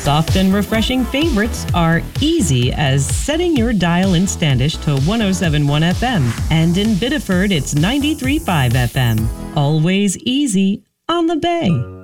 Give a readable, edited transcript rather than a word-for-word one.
Soft and refreshing favorites are easy as setting your dial in Standish to 107.1 FM, and in Biddeford it's 93.5 FM. Always easy on the Bay.